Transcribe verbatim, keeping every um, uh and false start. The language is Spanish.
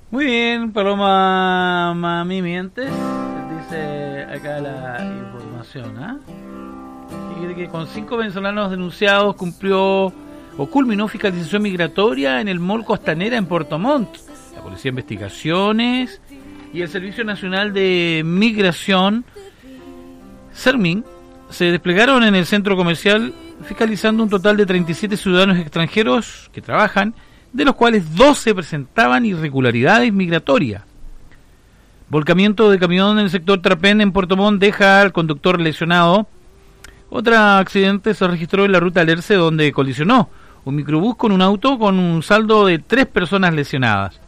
Muy bien, Paloma Mami Mientes, dice acá la información, ¿ah? ¿eh? Que con cinco venezolanos denunciados cumplió o culminó fiscalización migratoria en el Mall Costanera en Puerto Montt. La Policía de Investigaciones y el Servicio Nacional de Migración, SERMIN, se desplegaron en el centro comercial fiscalizando un total de treinta y siete ciudadanos extranjeros que trabajan, de los cuales doce presentaban irregularidades migratorias. Volcamiento de camión en el sector Trapén en Puerto Montt deja al conductor lesionado. Otro accidente se registró en la ruta Alerce, donde colisionó un microbús con un auto con un saldo de tres personas lesionadas.